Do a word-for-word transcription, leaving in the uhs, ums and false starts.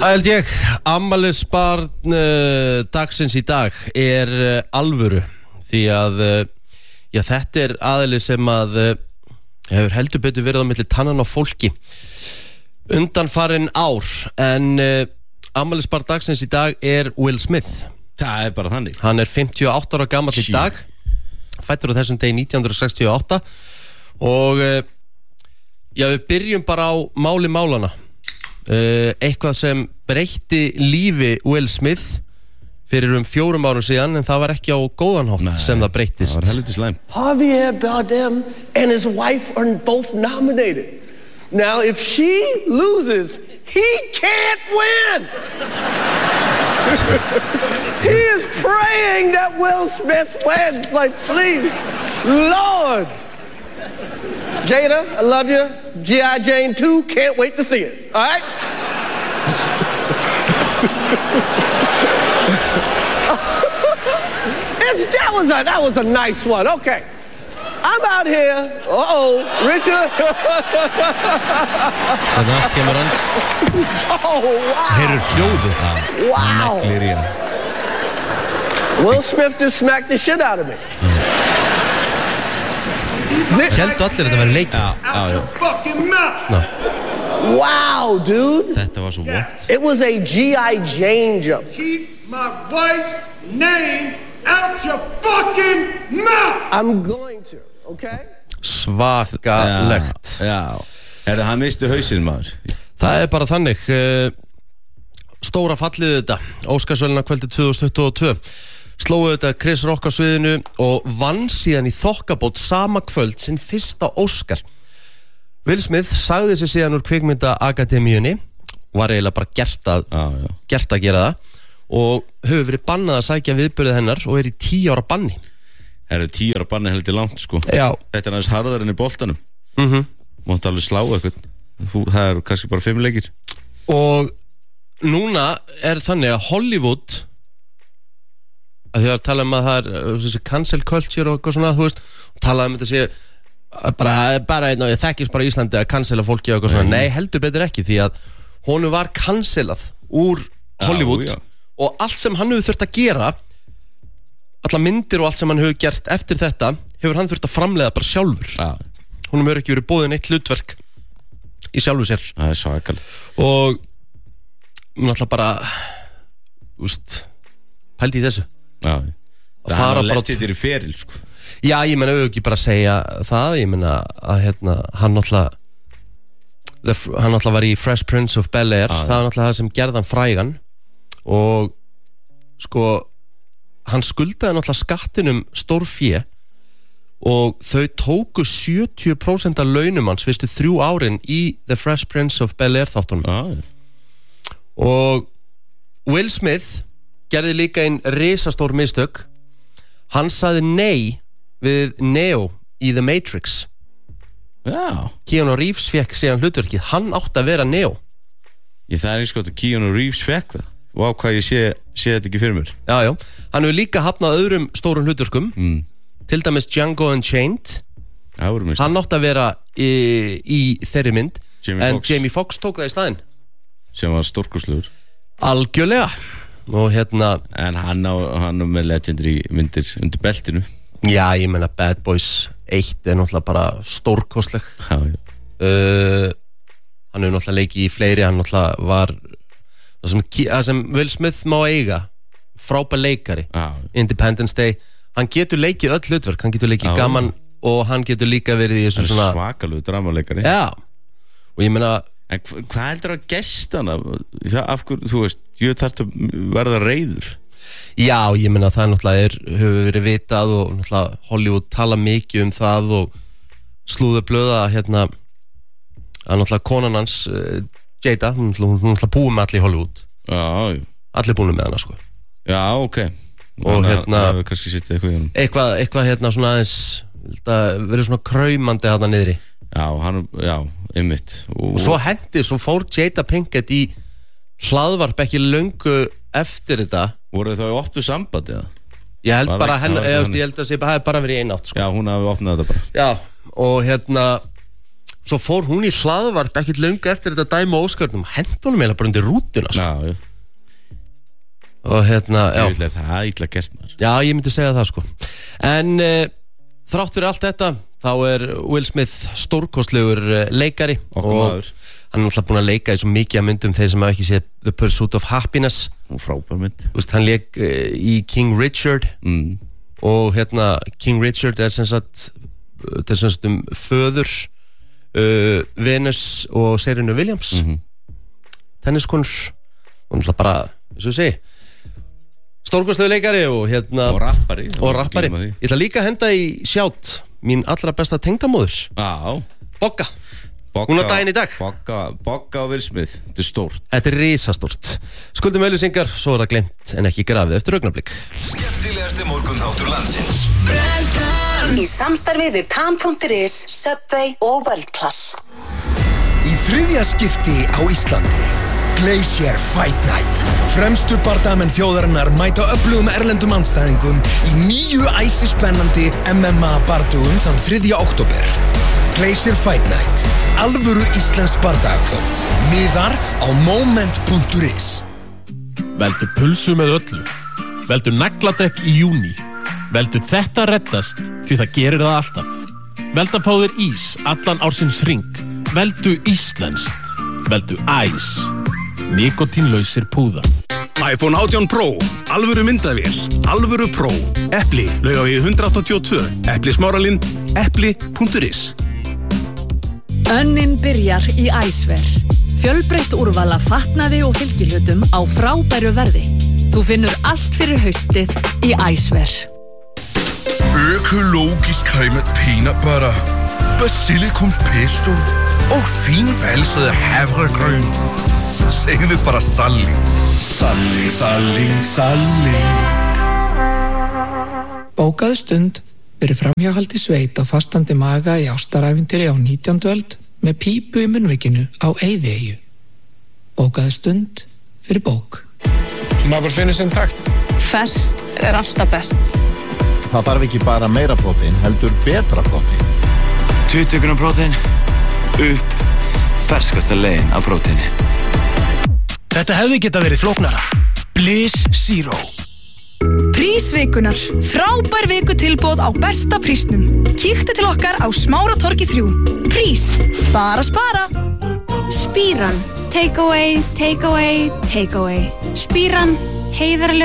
Það held ég, afmælisbarn uh, dagsins í dag er uh, alvöru því að uh, já, þetta er aðili sem að uh, hefur heldur betur verið á milli tannan á fólki undanfarin ár en uh, afmælisbarn dagsins í dag er Will Smith. Það er bara þannig. Hann er fimmtíu og átta ára gamall í dag, fæddur á þessum degi nítján hundruð sextíu og átta og uh, já, við byrjum bara á máli málana. Uh, eitthvað sem breytti lífi Will Smith fyrir um fjórum árum síðan en það var ekki á góðan hátt sem það breyttist. Það var helviti slæmt. Javier Bardem and his wife are both nominated. Now if she loses, he can't win. He is praying that Will Smith wins. Like, please, Lord. Jada, I love you. G I. Jane two, can't wait to see it. All right? it's, that, was a, that was a nice one. Okay. I'm out here. Uh-oh, Richard. Þannig að kemur hann. Oh, wow. Heyrðu hljóðið það. Wow. Neglir í hann. Will Smith just smacked the shit out of me. Héldu allir að þetta væri leikir. Já, já, já. No. Wow, dude. Þetta var svo vont. It was a G I. Jane jump. Keep my wife's name out your fucking mouth. I'm going to, okay? Svakalegt. Já, já. Er það hann misti hausinn maður? Það er bara þannig. Stóra fallið þetta. Óskarsverðlauna kvöldi tvö þúsund tuttugu og tvö. Slóðu þetta Chris Rock á sviðinu og vann síðan í þokkabót sama kvöld sinn fyrsta Óskar. Will Smith sagði sig síðan úr kvikmyndaakademíunni, var eiginlega bara gert að, Já, já. gert að gera það og hefur verið bannað að sækja viðburðið hennar og er í tíu ára banni. Það eru tíu ára banni heldur langt sko. Já. Þetta er aðeins harðar enn í boltanum. Mhm. Máttu alveg slá eitthvað. Þú- Það eru kannski bara fimm leikir. Og núna er þannig að Hollywood að því að tala um að það er uh, þessi cancel culture og eitthvað svona, þú veist, tala um þetta sé bara, bara einn og ég þekkist bara í Íslandi að cancela fólki og eitthvað svona, nei, heldur betur ekki því að honum var cancelað úr Hollywood Já, já. og allt sem hann hefur þurft að gera alla myndir og allt sem hann hefur gert eftir þetta, hefur hann þurft að framleiða bara sjálfur. Já, Honum hefur ekki verið boðið neitt hlutverk í sjálfu sér það er svakal. og náttúrulega bara úst, pældi í þessu. Já. Að Það fara er bara- lettið þér í feril sko. Já, ég meina auðvitað ekki bara að segja það, ég meina að hérna, hann náttúrulega the, hann náttúrulega var í Fresh Prince of Bel-Air, Ah, það var náttúrulega það sem gerði hann frægan og sko hann skuldaði náttúrulega skattinum stór fé og þau tóku sjötíu prósent af launum hans fyrstu þrjú árin í The Fresh Prince of Bel-Air þáttunum. Já, já. Og Will Smith gerði líka einn risastór mistök. Hann sagði nei við Neo í The Matrix. Já. Keanu Reeves fekk síðan hlutverkið. Hann átti að vera Neo. Ég það er eins gott að Keanu Reeves fekk það. Vá, hvað ég sé, sé þetta ekki fyrir mér. Já, já. Hann hefur líka hafnað öðrum stórum hlutverkum. Mm. Til dæmis Django Unchained. Það voru mist. Hann átti að vera í, í þeirri mynd. Jamie en Foxx. Jamie Foxx tók það í staðinn. Sem var stórkostlegur. Algjörlega. Og hérna, En hann á, hann á með legendary myndir undir beltinu. já, ég meina Bad Boys eitt er náttúrulega bara stórkostleg. Já, já. Uh, hann hefur náttúrulega leikið í fleiri, hann náttúrulega var það sem, það sem Will Smith má eiga, frábær leikari. Já. Independence Day, hann getur leikið öll hlutverk, hann getur leikið Já. gaman og hann getur líka verið í Hann þessu er svona svakalegu dramalegari. já, og ég meina En hva, hvað heldur að gesta hana? Já, af hverju, þú veist, ég þarf að verða reiður. já, ég meina það náttúrulega er, hefur verið vitað og náttúrulega Hollywood tala mikið um það og slúðu blöða hérna að náttúrulega konan hans uh, Jada, hún náttúrulega, hún náttúrulega búið með allir í Hollywood, Já, já. allir búið með hana sko. Já, ok. Og Þannig að hérna- það hefur kannski sittið eitthvað í hann. eitthvað, eitthvað hérna svona aðeins verið svona kraumandi þarna niðri Já, hann, já, einmitt. og svo hendi, svo fór Jada Pinkett í hlaðvarp ekki löngu eftir þetta. Voru þá í opnu sambandi eða? Ég held Var bara ekki- henn, var ekki ég, þannig. ég held að það hafi bara verið í eina átt sko. Já, hún hafi opnað þetta bara. Já, og hérna Svo fór hún í hlaðvarp ekkert löngu eftir þetta dæmi og Óskarnum Hentu honum eiginlega bara undir rútuna sko. Já, já Og hérna, já Ég vil að það er illa gert maður Já, ég myndi segja það sko En uh, þrátt fyrir allt þetta þá er Will Smith stórkostlegur uh, leikari Okkar og maður. hann er alltaf búin að leika í svo mikið af myndum þeir sem hafa ekki séð The Pursuit of Happiness Og frábær mynd Þú veist, hann leik uh, í King Richard mm. og hérna King Richard er sem sagt þetta er sem sagt um föður uh, Venus og Serena Williams Mhm. tenniskonur og alltaf bara, eins og ég segi stórkostlegur leikari og hérna Og rappari og rappari. Gleyma því. Ég ætla líka að henda í sjátt mín allra besta tengdamóður Já Bogga, Bogga, Hún á daginn í dag. Bogga, Bogga og Will Smith Þetta er stórt þetta er risastórt Skuldum auðlýsingar, svo er það glemt en ekki grafið eftir augnablik Skemmtilegasti morgunþáttur landsins Í samstarfi við tam punktur is, Subway og World Class. Í þriðja skipti á Íslandi Glacier Fight Night Fremstu bardamenn þjóðarinnar mæta öflugum erlendum andstæðingum í nýju æsispennandi M M A bardugum þann þriðja október Glacier Fight Night Alvöru íslenskt bardagakvöld Miðar á moment punktur is Veldu pulsu með öllu. Veldu nagladekk í júní. Veldu þetta reddast því það gerir það alltaf. Veldu að fá þér ís allan ársins hring. Veldu íslenskt. Veldu æs. Nikotínlausir púðar. iPhone átján Pro, alvöru myndavél, alvöru Pro, Epli, Laugavegi hundrað áttatíu og tvö, Epli Smáralind, epli punktur is. Önnin byrjar í Æsver. Fjölbreytt úrval af fatnaði og fylgihlutum á frábæru verði. Þú finnur allt fyrir haustið í Æsver. Økologisk cremet peanut butter Basilikumspesto og finvalsede havregryn Segðu bara salling Salling, salling, salling Bókaðu stund fyrir framhjáhaldi sveit á fastandi maga í ástarævintýri á nítjándu öld með pípu í munnvikinu á Eyðieyju. Bókaðu stund fyrir bók. Maður bara finnur sinn takt. Ferskt er alltaf best. Það þarf ekki bara meira prótein, heldur betra prótein. tuttugu grömm prótein, upp, ferskasta leiðin af próteini. Þetta hefði geta verið flóknara. Bliss Zero. Prísvikunar. Frábær viku tilboð á besta prísnum. Kíktu til okkar á Smáratorgi þrjú. Prís. Bara spara. Spíran. Take away, take away, take away. Spíran. Heiðarlega